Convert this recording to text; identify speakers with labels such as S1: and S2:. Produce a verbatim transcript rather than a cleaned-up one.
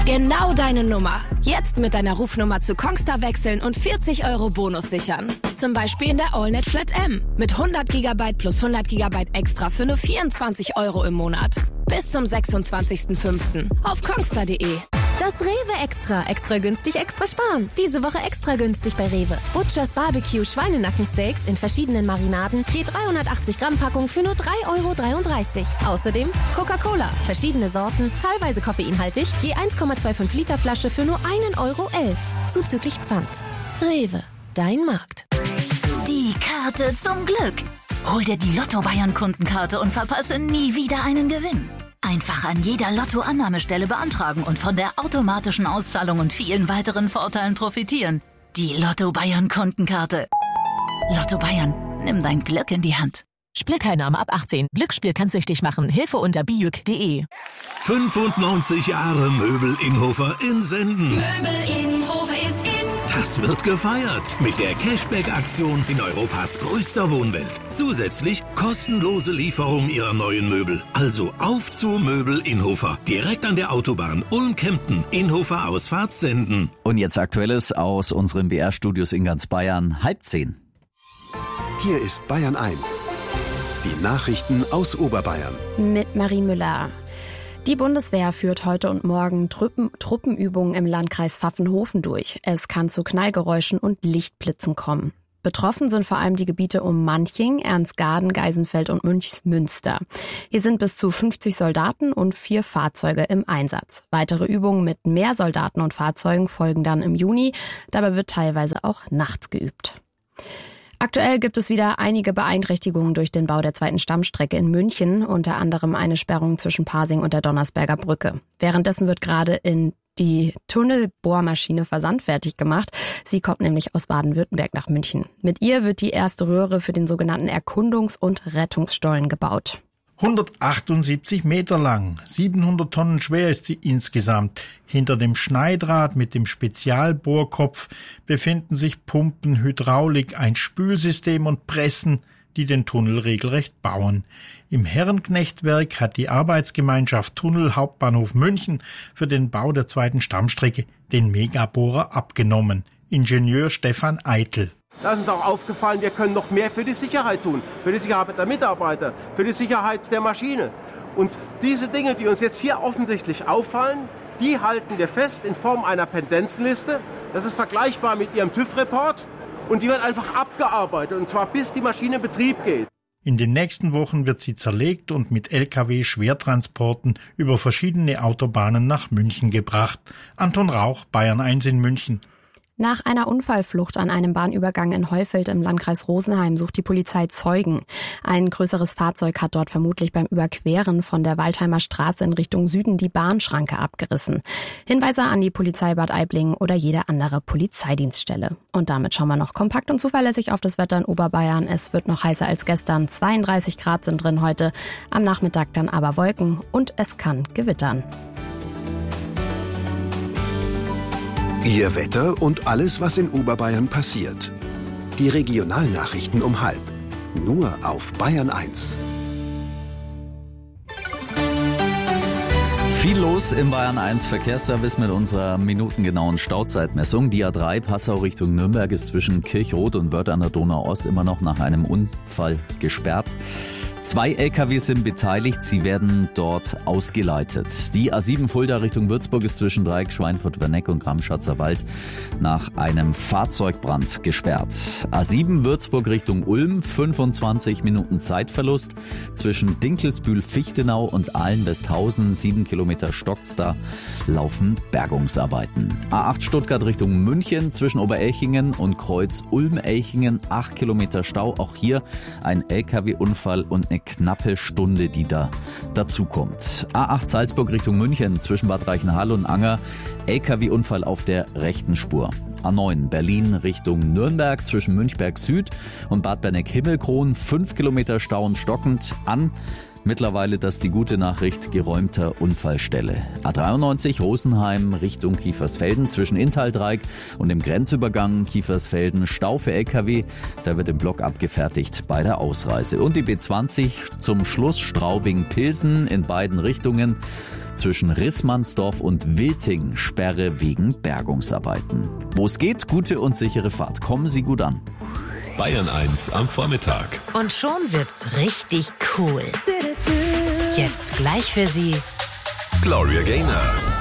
S1: Genau deine Nummer. Jetzt mit deiner Rufnummer zu Kongstar wechseln und vierzig Euro Bonus sichern. Zum Beispiel in der AllNet Flat M. Mit hundert Gigabyte plus hundert Gigabyte extra für nur vierundzwanzig Euro im Monat. Bis zum sechsundzwanzigsten fünften auf kongstar punkt de.
S2: Das Rewe Extra. Extra günstig, extra sparen. Diese Woche extra günstig bei Rewe. Butchers Barbecue Schweinenackensteaks in verschiedenen Marinaden. Je dreihundertachtzig Gramm Packung für nur drei Euro dreiunddreißig. Außerdem Coca-Cola. Verschiedene Sorten, teilweise koffeinhaltig. Je eins Komma fünfundzwanzig Liter Flasche für nur ein Euro elf. Zuzüglich Pfand. Rewe. Dein Markt.
S3: Die Karte zum Glück. Hol dir die Lotto Bayern Kundenkarte und verpasse nie wieder einen Gewinn. Einfach an jeder Lotto-Annahmestelle beantragen und von der automatischen Auszahlung und vielen weiteren Vorteilen profitieren. Die Lotto Bayern Kundenkarte. Lotto Bayern, nimm dein Glück in die Hand.
S4: Spielteilnahme ab achtzehn. Glücksspiel kann süchtig machen. Hilfe unter bijuk punkt de.
S5: fünfundneunzig Jahre Möbel Innhofer in Senden.
S6: Möbel Innhofer ist in.
S5: Das wird gefeiert mit der Cashback-Aktion in Europas größter Wohnwelt. Zusätzlich kostenlose Lieferung Ihrer neuen Möbel. Also auf zu Möbel Innhofer. Direkt an der Autobahn Ulm-Kempten. Innhofer Ausfahrt Senden.
S7: Und jetzt Aktuelles aus unseren B R-Studios in ganz Bayern. Halb zehn.
S8: Hier ist Bayern eins. Die Nachrichten aus Oberbayern.
S9: Mit Marie Müller. Die Bundeswehr führt heute und morgen Truppen, Truppenübungen im Landkreis Pfaffenhofen durch. Es kann zu Knallgeräuschen und Lichtblitzen kommen. Betroffen sind vor allem die Gebiete um Manching, Ernstgarden, Geisenfeld und Münchsmünster. Hier sind bis zu fünfzig Soldaten und vier Fahrzeuge im Einsatz. Weitere Übungen mit mehr Soldaten und Fahrzeugen folgen dann im Juni. Dabei wird teilweise auch nachts geübt. Aktuell gibt es wieder einige Beeinträchtigungen durch den Bau der zweiten Stammstrecke in München, unter anderem eine Sperrung zwischen Pasing und der Donnersberger Brücke. Währenddessen wird gerade in die Tunnelbohrmaschine versandfertig gemacht. Sie kommt nämlich aus Baden-Württemberg nach München. Mit ihr wird die erste Röhre für den sogenannten Erkundungs- und Rettungsstollen gebaut.
S10: hundertachtundsiebzig Meter lang, siebenhundert Tonnen schwer ist sie insgesamt. Hinter dem Schneidrad mit dem Spezialbohrkopf befinden sich Pumpen, Hydraulik, ein Spülsystem und Pressen, die den Tunnel regelrecht bauen. Im Herrenknechtwerk hat die Arbeitsgemeinschaft Tunnel Hauptbahnhof München für den Bau der zweiten Stammstrecke den Megabohrer abgenommen. Ingenieur Stefan Eitel.
S11: Da ist uns auch aufgefallen, wir können noch mehr für die Sicherheit tun, für die Sicherheit der Mitarbeiter, für die Sicherheit der Maschine. Und diese Dinge, die uns jetzt hier offensichtlich auffallen, die halten wir fest in Form einer Pendenzenliste. Das ist vergleichbar mit Ihrem TÜV-Report und die wird einfach abgearbeitet, und zwar bis die Maschine in Betrieb geht.
S10: In den nächsten Wochen wird sie zerlegt und mit L K W-Schwertransporten über verschiedene Autobahnen nach München gebracht. Anton Rauch, Bayern eins in München.
S9: Nach einer Unfallflucht an einem Bahnübergang in Heufeld im Landkreis Rosenheim sucht die Polizei Zeugen. Ein größeres Fahrzeug hat dort vermutlich beim Überqueren von der Waldheimer Straße in Richtung Süden die Bahnschranke abgerissen. Hinweise an die Polizei Bad Aibling oder jede andere Polizeidienststelle. Und damit schauen wir noch kompakt und zuverlässig auf das Wetter in Oberbayern. Es wird noch heißer als gestern. zweiunddreißig Grad sind drin heute. Am Nachmittag dann aber Wolken und es kann gewittern.
S8: Ihr Wetter und alles, was in Oberbayern passiert. Die Regionalnachrichten um halb. Nur auf Bayern eins.
S7: Viel los im Bayern eins Verkehrsservice mit unserer minutengenauen Stauzeitmessung. Die A drei Passau Richtung Nürnberg ist zwischen Kirchroth und Wörth an der Donau-Ost immer noch nach einem Unfall gesperrt. Zwei L K W sind beteiligt, sie werden dort ausgeleitet. Die A sieben Fulda Richtung Würzburg ist zwischen Dreieck, Schweinfurt-Werneck und Gramschatzer Wald nach einem Fahrzeugbrand gesperrt. A sieben Würzburg Richtung Ulm, fünfundzwanzig Minuten Zeitverlust. Zwischen Dinkelsbühl-Fichtenau und Ahlen-Westhausen, sieben Kilometer stockt's da, laufen Bergungsarbeiten. A acht Stuttgart Richtung München, zwischen Oberelchingen und Kreuz-Ulm-Elchingen, acht Kilometer Stau. Auch hier ein L K W-Unfall und eine knappe Stunde, die da dazukommt. A acht Salzburg Richtung München, zwischen Bad Reichenhall und Anger, L K W-Unfall auf der rechten Spur. A neun Berlin Richtung Nürnberg, zwischen Münchberg Süd und Bad Berneck-Himmelkron, fünf Kilometer Stau und stockend. An Mittlerweile das die gute Nachricht geräumter Unfallstelle. A dreiundneunzig Rosenheim Richtung Kiefersfelden zwischen Inntal-Dreieck und dem Grenzübergang Kiefersfelden Stau für L K W. Da wird im Block abgefertigt bei der Ausreise. Und die B zwanzig zum Schluss Straubing-Pilsen in beiden Richtungen. Zwischen Rissmannsdorf und Wilting Sperre wegen Bergungsarbeiten. Wo es geht, gute und sichere Fahrt. Kommen Sie gut an.
S12: Bayern eins am Vormittag.
S3: Und schon wird's richtig cool. Jetzt gleich für Sie
S12: Gloria Gaynor.